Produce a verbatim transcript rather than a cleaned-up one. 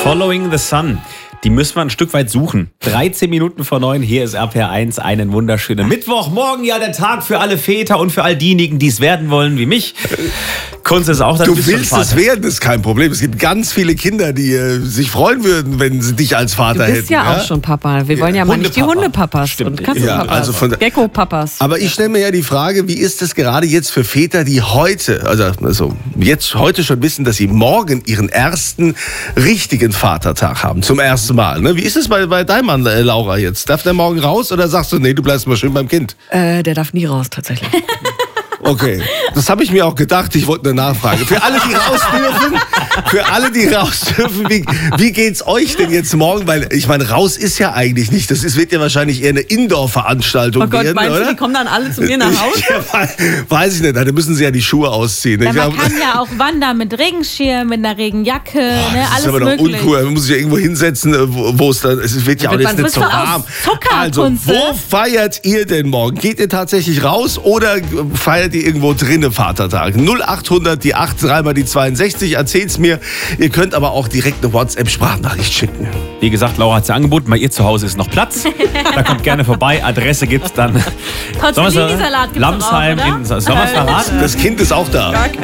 Following the Sun. Die müssen wir ein Stück weit suchen. dreizehn Minuten vor neun, hier ist R P R eins. Einen wunderschönen Mittwochmorgen. Ja, der Tag für alle Väter und für all diejenigen, die es werden wollen, wie mich. Kunst ist auch, du willst es werden, ist kein Problem. Es gibt ganz viele Kinder, die äh, sich freuen würden, wenn sie dich als Vater hätten. Du bist ja, ja auch schon Papa. Wir wollen ja, ja mal nicht die Hundepapas Stimmt. und Katzenpapas, ja, also Gecko-Papas. Aber ich stelle mir ja die Frage, wie ist es gerade jetzt für Väter, die heute, also, also jetzt heute schon wissen, dass sie morgen ihren ersten richtigen Vatertag haben, zum ersten Mal. Ne? Wie ist es bei, bei deinem Mann, äh, Laura, jetzt? Darf der morgen raus oder sagst du, nee, du bleibst mal schön beim Kind? Äh, der darf nie raus, tatsächlich. Okay, das habe ich mir auch gedacht. Ich wollte eine Nachfrage. Für alle, die raus dürfen, für alle, die raus dürfen, wie, wie geht's euch denn jetzt morgen? Weil ich meine, raus ist ja eigentlich nicht. Das ist, wird ja wahrscheinlich eher eine Indoor-Veranstaltung oh Gott, werden, meinst oder? Du, die kommen dann alle zu mir nach Hause? Ja, weiß ich nicht. Da müssen sie ja die Schuhe ausziehen. Ja, ich man glaub, kann ja auch wandern mit Regenschirm, mit einer Regenjacke, oh, ne, das alles ist aber doch möglich. uncool. Man muss sich ja irgendwo hinsetzen, wo, wo es dann, es wird ja auch jetzt nicht so warm. Also, wo feiert ihr denn morgen? Geht ihr tatsächlich raus oder feiert ihr irgendwo drinnen Vatertag? null achthundert, die acht, dreimal die zweiundsechzig. Erzählt's mir. Ihr könnt aber auch direkt eine WhatsApp-Sprachnachricht schicken. Wie gesagt, Laura hat es ja angeboten. Bei ihr zu Hause ist noch Platz. Da kommt gerne vorbei. Adresse gibt's dann. Tortellini-Salat gibt's Lamsheim auch, oder? in Sommersverrat. Das Kind ist auch da.